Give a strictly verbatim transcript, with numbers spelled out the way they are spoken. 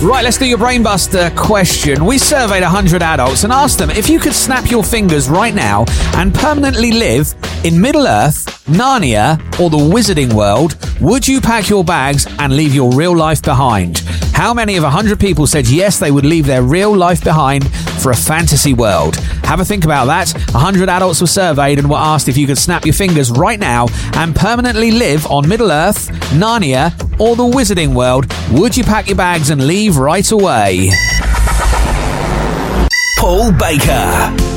Right, let's do your Brainbuster question. We surveyed one hundred adults and asked them if you could snap your fingers right now and permanently live in Middle-earth, Narnia, or the Wizarding World, would you pack your bags and leave your real life behind? How many of one hundred people said yes, they would leave their real life behind for a fantasy world? Have a think about that. one hundred adults were surveyed and were asked if you could snap your fingers right now and permanently live on Middle-earth, Narnia, or the Wizarding World. Would you pack your bags and leave right away? Paul Baker.